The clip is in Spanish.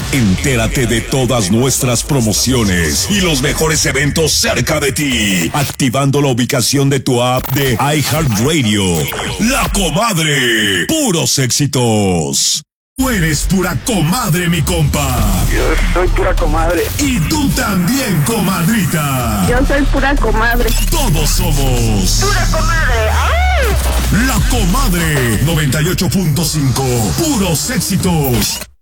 Entérate de todas nuestras promociones y los mejores eventos cerca de ti, activando la ubicación de tu app de iHeartRadio. La Comadre, puros éxitos. Tú eres pura comadre, mi compa. Yo soy pura comadre. Y tú también, comadrita. Yo soy pura comadre. Todos somos ¡Pura comadre! ¡Ay! La Comadre 98.5. Puros éxitos.